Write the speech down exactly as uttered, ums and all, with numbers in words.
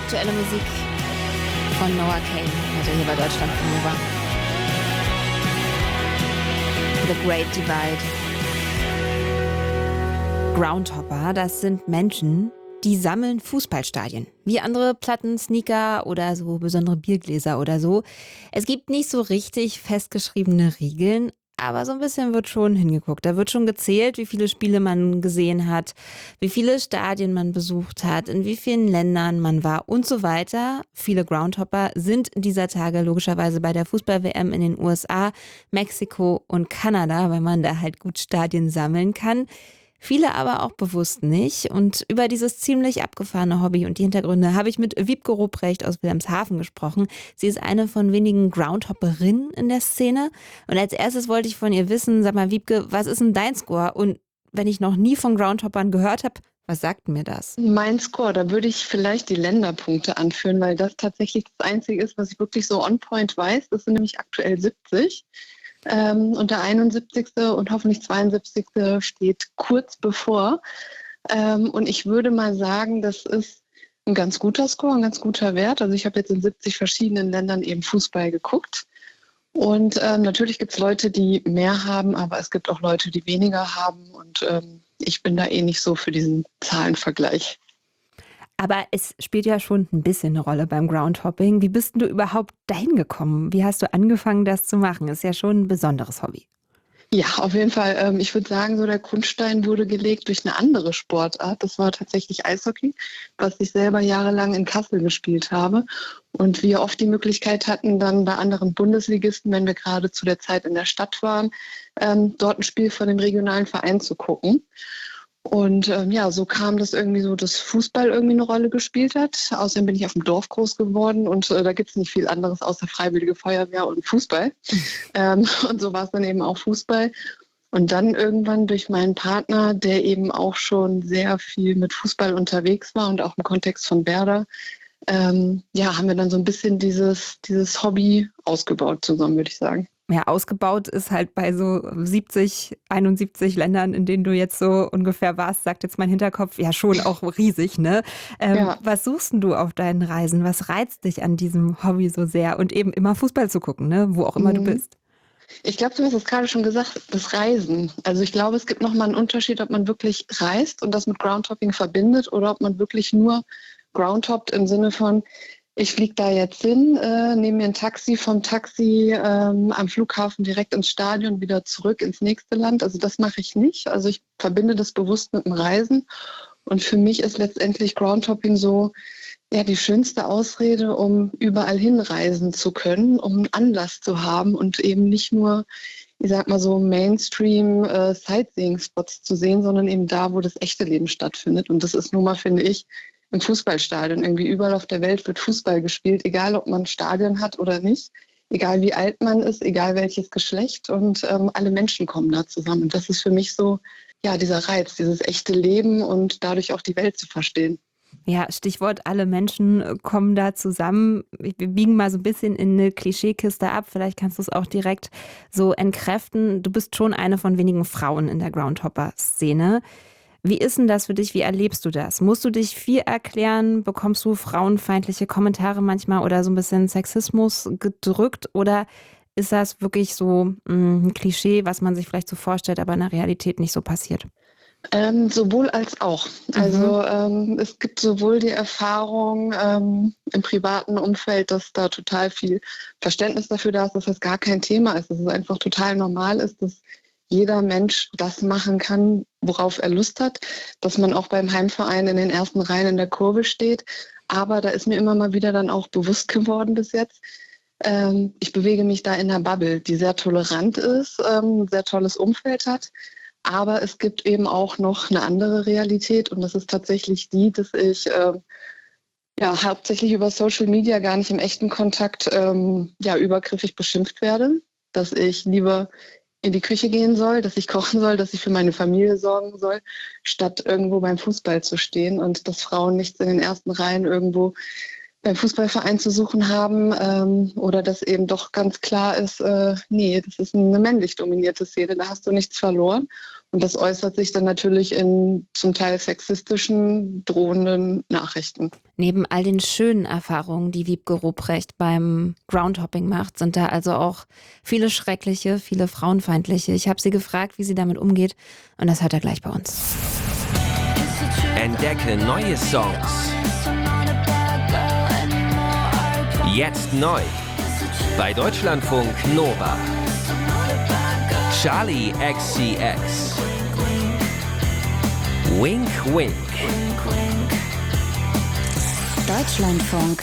aktuelle Musik von Noah Kahan, heute hier bei Deutschland von Nova. The Great Divide. Groundhopper, das sind Menschen, die sammeln Fußballstadien. Wie andere Platten, Sneaker oder so besondere Biergläser oder so. Es gibt nicht so richtig festgeschriebene Regeln, aber so ein bisschen wird schon hingeguckt. Da wird schon gezählt, wie viele Spiele man gesehen hat, wie viele Stadien man besucht hat, in wie vielen Ländern man war und so weiter. Viele Groundhopper sind dieser Tage logischerweise bei der Fußball-W M in den U S A, Mexiko und Kanada, weil man da halt gut Stadien sammeln kann. Viele aber auch bewusst nicht. Und über dieses ziemlich abgefahrene Hobby und die Hintergründe habe ich mit Wiebke Ruprecht aus Wilhelmshaven gesprochen. Sie ist eine von wenigen Groundhopperinnen in der Szene. Und als erstes wollte ich von ihr wissen, sag mal Wiebke, was ist denn dein Score? Und wenn ich noch nie von Groundhoppern gehört habe, was sagt mir das? Mein Score, da würde ich vielleicht die Länderpunkte anführen, weil das tatsächlich das Einzige ist, was ich wirklich so on point weiß. Das sind nämlich aktuell siebzig. Ähm, und der einundsiebzigste und hoffentlich zweiundsiebzigste steht kurz bevor. Ähm, und ich würde mal sagen, das ist ein ganz guter Score, ein ganz guter Wert. Also ich habe jetzt in siebzig verschiedenen Ländern eben Fußball geguckt. Und ähm, natürlich gibt es Leute, die mehr haben, aber es gibt auch Leute, die weniger haben. Und ähm, ich bin da eh nicht so für diesen Zahlenvergleich. Aber es spielt ja schon ein bisschen eine Rolle beim Groundhopping. Wie bist denn du überhaupt dahin gekommen? Wie hast du angefangen, das zu machen? Ist ja schon ein besonderes Hobby. Ja, auf jeden Fall. Ähm, ich würde sagen, so der Grundstein wurde gelegt durch eine andere Sportart. Das war tatsächlich Eishockey, was ich selber jahrelang in Kassel gespielt habe. Und wir oft die Möglichkeit hatten, dann bei anderen Bundesligisten, wenn wir gerade zu der Zeit in der Stadt waren, ähm, dort ein Spiel von dem regionalen Verein zu gucken. Und ähm, ja, so kam das irgendwie so, dass Fußball irgendwie eine Rolle gespielt hat. Außerdem bin ich auf dem Dorf groß geworden und äh, da gibt es nicht viel anderes außer Freiwillige Feuerwehr und Fußball. Ähm, und so war es dann eben auch Fußball. Und dann irgendwann durch meinen Partner, der eben auch schon sehr viel mit Fußball unterwegs war und auch im Kontext von Werder, ähm, ja, haben wir dann so ein bisschen dieses, dieses Hobby ausgebaut zusammen, würde ich sagen. Ja, ausgebaut ist halt bei so siebzig, einundsiebzig Ländern, in denen du jetzt so ungefähr warst, sagt jetzt mein Hinterkopf, ja schon auch riesig, ne? Ähm, Ja. Was suchst denn du auf deinen Reisen? Was reizt dich an diesem Hobby so sehr? Und eben immer Fußball zu gucken, ne? Wo auch immer du Mhm. bist. Ich glaube, du hast es gerade schon gesagt, das Reisen. Also ich glaube, es gibt nochmal einen Unterschied, ob man wirklich reist und das mit Groundhopping verbindet oder ob man wirklich nur Groundhoppt im Sinne von, ich fliege da jetzt hin, äh, nehme mir ein Taxi, vom Taxi ähm, am Flughafen direkt ins Stadion, wieder zurück ins nächste Land. Also das mache ich nicht. Also ich verbinde das bewusst mit dem Reisen. Und für mich ist letztendlich Groundhopping so, ja, die schönste Ausrede, um überall hinreisen zu können, um einen Anlass zu haben und eben nicht nur, ich sag mal so, Mainstream äh, Sightseeing-Spots zu sehen, sondern eben da, wo das echte Leben stattfindet. Und das ist nun mal, finde ich, im Fußballstadion. Irgendwie überall auf der Welt wird Fußball gespielt, egal ob man ein Stadion hat oder nicht, egal wie alt man ist, egal welches Geschlecht. Und ähm, alle Menschen kommen da zusammen. Und das ist für mich so, ja, dieser Reiz, dieses echte Leben und dadurch auch die Welt zu verstehen. Ja, Stichwort, alle Menschen äh, kommen da zusammen. Wir biegen mal so ein bisschen in eine Klischeekiste ab. Vielleicht kannst du es auch direkt so entkräften. Du bist schon eine von wenigen Frauen in der Groundhopper-Szene. Wie ist denn das für dich? Wie erlebst du das? Musst du dich viel erklären? Bekommst du frauenfeindliche Kommentare manchmal oder so ein bisschen Sexismus gedrückt? Oder ist das wirklich so mh, ein Klischee, was man sich vielleicht so vorstellt, aber in der Realität nicht so passiert? Ähm, sowohl als auch. Also ähm, es gibt sowohl die Erfahrung ähm, im privaten Umfeld, dass da total viel Verständnis dafür da ist, dass das gar kein Thema ist, dass es einfach total normal ist, dass jeder Mensch das machen kann, worauf er Lust hat, dass man auch beim Heimverein in den ersten Reihen in der Kurve steht. Aber da ist mir immer mal wieder dann auch bewusst geworden bis jetzt, ähm, ich bewege mich da in einer Bubble, die sehr tolerant ist, ähm, ein sehr tolles Umfeld hat. Aber es gibt eben auch noch eine andere Realität und das ist tatsächlich die, dass ich äh, ja hauptsächlich über Social Media gar nicht im echten Kontakt ähm, ja übergriffig beschimpft werde, dass ich lieber in die Küche gehen soll, dass ich kochen soll, dass ich für meine Familie sorgen soll, statt irgendwo beim Fußball zu stehen und dass Frauen nichts in den ersten Reihen irgendwo beim Fußballverein zu suchen haben ähm, oder dass eben doch ganz klar ist, äh, nee, das ist eine männlich dominierte Szene, da hast du nichts verloren. Und das äußert sich dann natürlich in zum Teil sexistischen, drohenden Nachrichten. Neben all den schönen Erfahrungen, die Wiebke Ruprecht beim Groundhopping macht, sind da also auch viele schreckliche, viele frauenfeindliche. Ich habe sie gefragt, wie sie damit umgeht, und das hört er gleich bei uns. Entdecke neue Songs. Jetzt neu. Bei Deutschlandfunk Nova. Charli X C X. Wink Wink. Deutschlandfunk